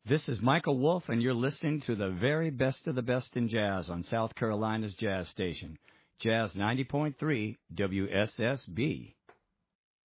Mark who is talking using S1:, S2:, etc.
S1: This is Michael Wolf, and you're listening to the very best of the best in jazz on South Carolina's Jazz Station, Jazz 90.3 WSSB.